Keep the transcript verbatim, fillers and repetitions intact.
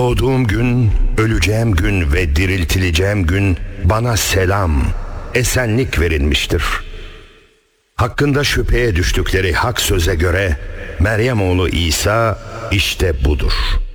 Doğduğum gün, öleceğim gün ve diriltileceğim gün bana selam, esenlik verilmiştir. Hakkında şüpheye düştükleri hak söze göre Meryem oğlu İsa işte budur.